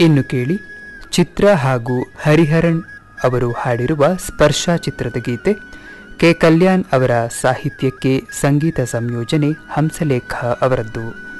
ಇನ್ನು ಕೇಳಿ ಚಿತ್ರ ಹಾಗೂ ಹರಿಹರನ್ ಅವರು ಹಾಡಿರುವ ಸ್ಪರ್ಶ ಚಿತ್ರದ ಗೀತೆ. ಕೆ ಕಲ್ಯಾಣ್ ಅವರ ಸಾಹಿತ್ಯಕ್ಕೆ ಸಂಗೀತ ಸಂಯೋಜನೆ ಹಂಸಲೇಖ ಅವರದ್ದು.